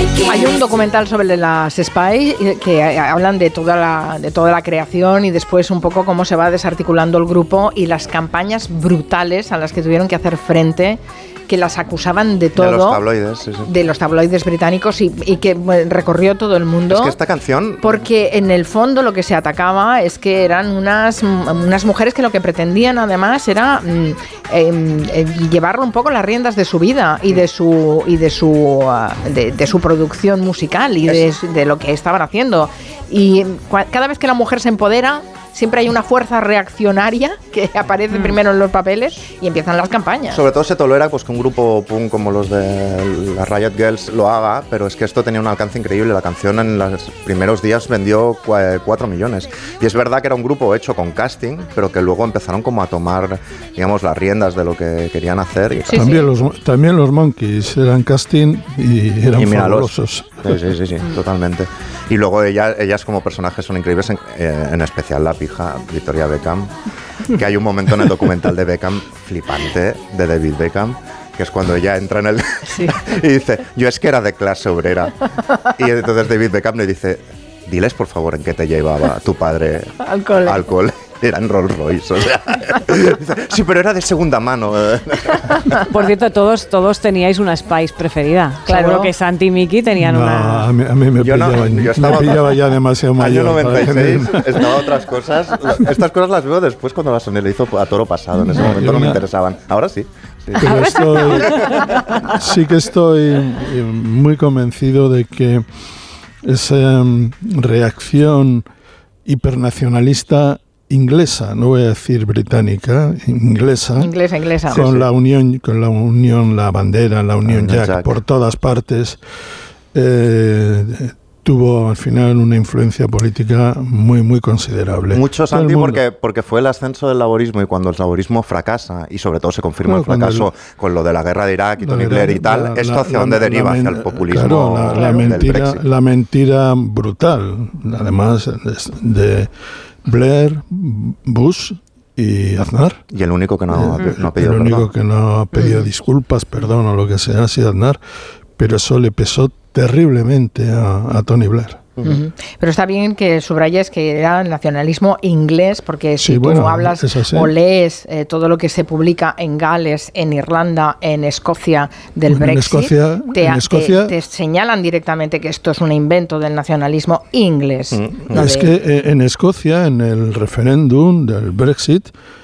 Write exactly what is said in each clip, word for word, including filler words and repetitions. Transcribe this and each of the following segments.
Hay un documental sobre las Spice que hablan de toda la de toda la creación y después un poco cómo se va desarticulando el grupo y las campañas brutales a las que tuvieron que hacer frente, que las acusaban de todo. De los tabloides, sí, sí. De los tabloides británicos y, y que bueno, recorrió todo el mundo. Es que esta canción... Porque en el fondo lo que se atacaba es que eran unas, unas mujeres que lo que pretendían además era eh, eh, llevar un poco las riendas de su vida y de su y de su uh, de, de su producción musical y de, de lo que estaban haciendo. Y cua- cada vez que la mujer se empodera, siempre hay una fuerza reaccionaria que aparece mm. primero en los papeles y empiezan las campañas. Sobre todo se tolera pues, que un grupo punk como los de las Riot Girls lo haga, pero es que esto tenía un alcance increíble. La canción en los primeros días vendió cuatro millones. Y es verdad que era un grupo hecho con casting, pero que luego empezaron como a tomar, digamos, las riendas de lo que querían hacer. Y, sí, también, sí. Los, también los Monkeys eran casting y eran y fabulosos. Sí, sí, sí, sí, totalmente. Y luego ella, ellas como personajes son increíbles, en, eh, en especial la pija Victoria Beckham, que hay un momento en el documental de Beckham flipante, de David Beckham, que es cuando ella entra en el... Sí. y dice, yo es que era de clase obrera. Y entonces David Beckham le dice, diles por favor en qué te llevaba tu padre al cole. Al cole. Era en Rolls Royce, o sea, sí, pero era de segunda mano. Por cierto, todos todos teníais una Spice preferida. Claro. Seguro que Santi y Miki tenían no, una... A mí, a mí me, yo pillaba, no, yo estaba, me pillaba ya demasiado mayor. Año noventa y seis, estaba otras cosas. Estas cosas las veo después cuando las analizo a toro pasado. En ese momento no, no me interesaban. Ahora sí. sí. Pero estoy, sí que estoy muy convencido de que esa reacción hipernacionalista inglesa, no voy a decir británica, inglesa, inglesa, inglesa. con sí, sí. la unión, con la unión, la bandera, la unión Jack, Jack por todas partes, eh, tuvo al final una influencia política muy, muy considerable. Mucho, Santi, porque, porque fue el ascenso del laborismo y cuando el laborismo fracasa, y sobre todo se confirma bueno, el fracaso el, con lo de la guerra de Irak y Tony Blair y tal, la, ¿esto hacia la, dónde la, deriva? La, hacia el populismo claro, la, la, del mentira, Brexit. La mentira brutal, además de... de Blair, Bush y Aznar. Y el único que no, eh, no ha pedido El único perdón. que no ha pedido disculpas, perdón o lo que sea, ha sido Aznar. Pero eso le pesó terriblemente a, a Tony Blair. Uh-huh. Pero está bien que subrayes que era el nacionalismo inglés, porque si sí, tú bueno, hablas o lees eh, todo lo que se publica en Gales, en Irlanda, en Escocia del bueno, Brexit, en Escocia, te, en Escocia, te, te señalan directamente que esto es un invento del nacionalismo inglés. Mm. No es de... que eh, en Escocia, en el referéndum del Brexit,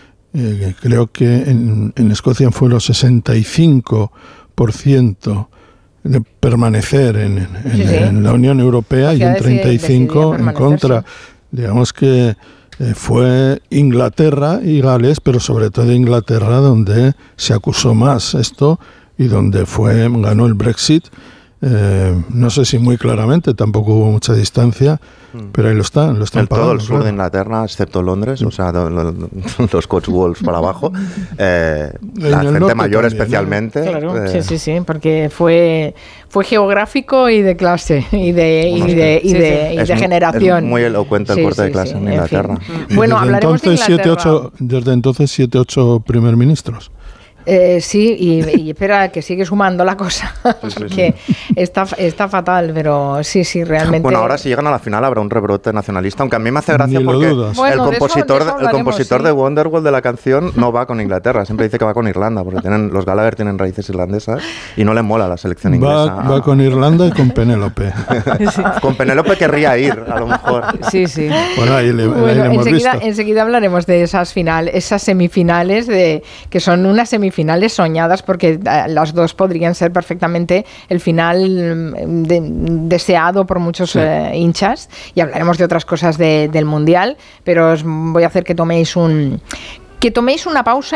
eh, creo que en, en Escocia fue el sesenta y cinco por ciento de permanecer en, en, sí, sí. en la Unión Europea y un treinta y cinco por ciento en contra. Digamos que eh, fue Inglaterra y Gales, pero sobre todo Inglaterra donde se acusó más esto y donde fue ganó el Brexit. Eh, no sé si muy claramente, tampoco hubo mucha distancia, mm. pero ahí lo están, lo están el, pagando. Todo el sur claro. de Inglaterra, excepto Londres, mm. o sea, lo, lo, los Cotswolds para abajo, eh, la gente mayor también, especialmente. ¿no? Claro, eh, sí, sí, sí, porque fue fue geográfico y de clase y de y de, y de, y de, y de generación. Es muy elocuente el sí, corte sí, de clase sí, en Inglaterra. En fin. Bueno, desde hablaremos entonces, de Inglaterra. siete, ocho, desde entonces siete, ocho primer ministros. Eh, sí, y, y espera, que sigue sumando la cosa, sí, sí, porque sí. Está, está fatal, pero sí, sí, realmente... Bueno, ahora si llegan a la final habrá un rebrote nacionalista, aunque a mí me hace gracia porque bueno, el compositor, de, eso, de el compositor sí. de Wonderwall de la canción no va con Inglaterra, siempre dice que va con Irlanda, porque tienen, los Gallagher tienen raíces irlandesas y no le mola la selección inglesa. Va, va con Irlanda y con Penélope. Sí. Con Penélope querría ir, a lo mejor. Sí, sí. Bueno, ahí le, bueno, ahí le hemos enseguida, visto. enseguida hablaremos de esas finales, esas semifinales, de, que son unas semifinales soñadas, porque las dos podrían ser perfectamente el final de, deseado por muchos sí. eh, hinchas, y hablaremos de otras cosas de, del Mundial, pero os voy a hacer que toméis un que toméis una pausa